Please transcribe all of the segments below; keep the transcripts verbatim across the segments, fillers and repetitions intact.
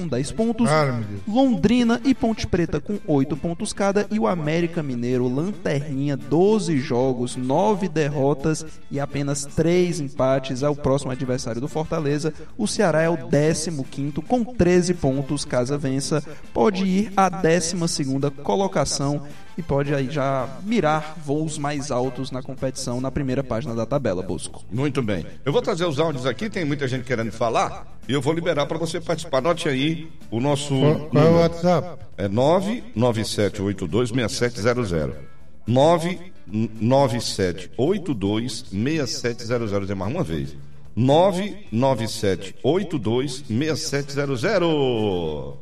com dez pontos, Ah, Londrina e Ponte Preta com oito pontos cada, e o América Mineiro, lanterninha, doze jogos, nove derrotas e apenas três empates ao próximo adversário do Fortaleza. O Ceará é o décimo quinto com treze pontos, caso vença, pode ir à décima segunda colocação e pode aí já mirar voos mais altos na competição na primeira página da tabela, Bosco. Muito bem. Eu vou trazer os áudios aqui, tem muita gente querendo falar e eu vou liberar para você participar. Anote aí o nosso Qual, qual é o WhatsApp? É nove nove sete oito dois seis sete zero zero. nove nove sete oito dois seis sete zero zero. Tem mais uma vez. nove nove sete oito dois seis sete zero zero.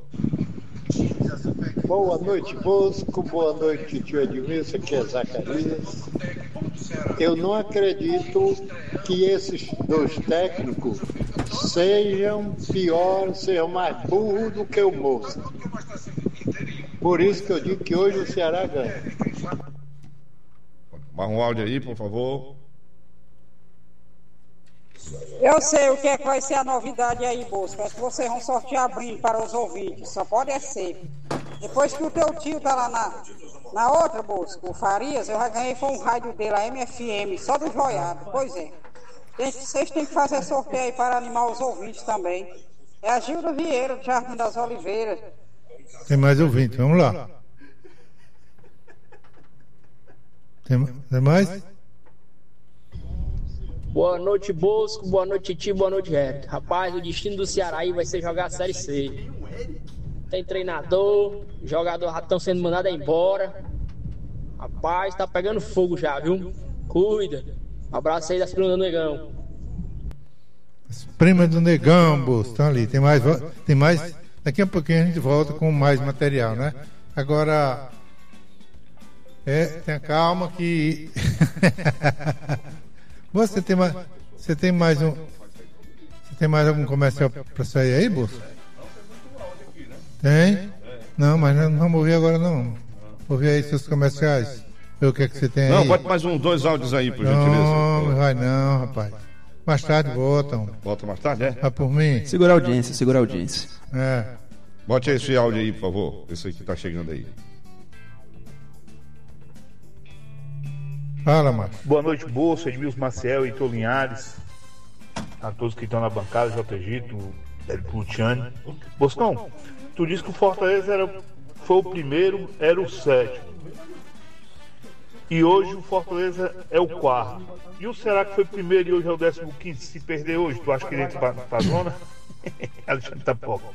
Boa noite, Bosco. Boa noite, tio Edmilson. Aqui é Zacarias. Eu não acredito que esses dois técnicos sejam piores, sejam mais burros do que o Moça. Por isso que eu digo que hoje o Ceará ganha. Mais um áudio aí, por favor. Eu sei o que é que vai ser a novidade aí, Bosco. É que vocês vão sortear brinde para os ouvintes. Só pode ser. Depois que o teu tio tá lá na, na outra, Bosco, o Farias, eu já ganhei foi um rádio dele, a M F M, só do Joiado. Pois é. Tem, vocês têm que fazer sorteio aí para animar os ouvintes também. É a Gilda Vieira, do Jardim das Oliveiras. Tem mais ouvinte, vamos lá. Tem, tem mais? Boa noite, Bosco. Boa noite, Titi. Boa noite, Eric. Rapaz, o destino do Ceará aí vai ser jogar a Série C. Tem treinador, jogadores já estão sendo mandados embora. Rapaz, tá pegando fogo já, viu? Cuida. Um abraço aí das primas do Negão. As primas do Negão, Bosco, estão ali. Tem mais, tem mais. Daqui a pouquinho a gente volta com mais material, né? Agora, é, tenha calma que... Você tem mais, você tem mais um, você tem mais algum comercial para sair aí, Bolsa? Tem? Não, mas não vamos ouvir agora não. Ouvir aí seus comerciais. Ver o que é que você tem aí. Não, bota mais um, dois áudios aí, por gentileza. Não, não vai não, rapaz. Mais tarde voltam. Volta mais tarde, é? Vai por mim? Segura a audiência, segura a audiência. É. Bote esse áudio aí, por favor. Esse aí que tá chegando aí. Fala, Márcio. Boa noite, Bolsa, Edmilson Maciel e Heitor Linhares. A todos que estão na bancada, J. Gito, Érico Luciani. Boscão, tu disse que o Fortaleza era, foi o primeiro, era o sétimo. E hoje o Fortaleza é o quarto. E o será que foi o primeiro e hoje é o décimo quinto? Se perder hoje, tu acha que ele entra pra, pra zona? Alexandre Tapoca.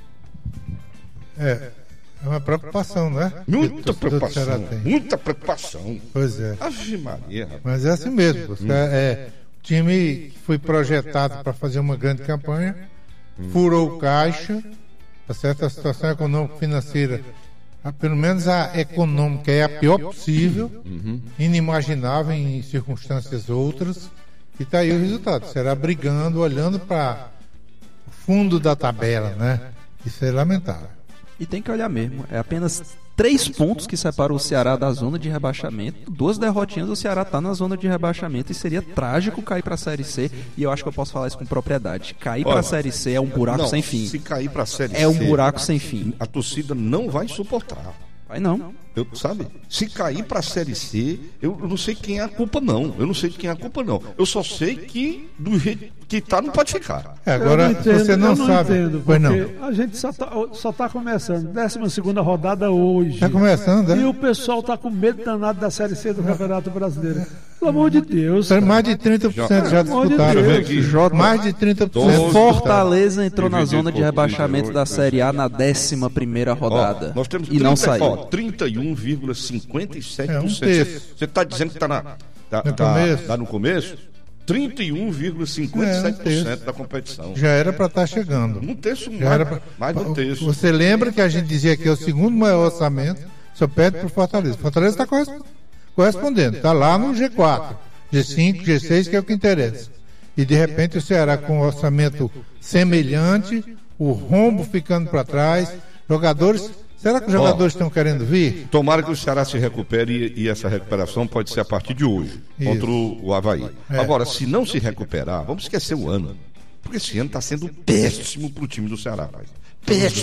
É. É uma preocupação, né? Muita preocupação, muita preocupação. Pois é. Ave Maria, rapaz. Mas é assim mesmo. Você hum. é, o time que foi projetado para fazer uma grande campanha, hum. furou o caixa, tá certo? A situação econômica financeira, pelo menos a econômica é a pior possível, uhum. inimaginável em circunstâncias outras, e tá aí o resultado. Será brigando, olhando para o fundo da tabela, né? Isso é lamentável. E tem que olhar mesmo, é apenas três pontos que separam o Ceará da zona de rebaixamento. Duas derrotinhas, o Ceará tá na zona de rebaixamento e seria trágico cair pra Série C. E eu acho que eu posso falar isso com propriedade. Cair Olha, pra Série C é um buraco não, sem fim. Se cair pra Série é C, um buraco sem fim. A torcida não vai suportar. Vai não. Eu, sabe? Se cair pra Série C, eu não sei quem é a culpa, não. Eu não sei de quem é a culpa, não. Eu só sei que do jeito que tá, não pode ficar. É, agora, não entendo, você não, eu não sabe. Entendo, pois não. A gente só tá, só tá começando. décima segunda rodada hoje. Tá começando, E é? o pessoal tá com medo danado da Série C do Campeonato Brasileiro. Pelo amor de Deus. Cara. Mais de trinta por cento já disputaram. De J, mais de trinta por cento. Fortaleza entrou na zona de rebaixamento da Série A na décima primeira rodada. Ó, nós temos e trinta, não saiu. Ó, trinta e um vírgula cinquenta e sete por cento. É um terço. Você está dizendo que está na, tá, no, tá, começo. tá no começo? trinta e um vírgula cinquenta e sete por cento é, um da competição. Já era para estar tá chegando. Um terço, Já mais, era pra... mais de um terço. Você lembra que a gente dizia que é o segundo maior orçamento, só perde para o Fortaleza. O Fortaleza está correspondendo, está lá no G quatro, G cinco, G seis, que é o que interessa. E de repente o Ceará com um orçamento semelhante, o rombo ficando para trás, jogadores... Será que os jogadores oh, estão querendo vir? Tomara que o Ceará se recupere e, e essa recuperação pode ser a partir de hoje, Isso. contra o, o Avaí. É. Agora, se não se recuperar, vamos esquecer o ano. Porque esse ano está sendo péssimo para o time do Ceará. Péssimo.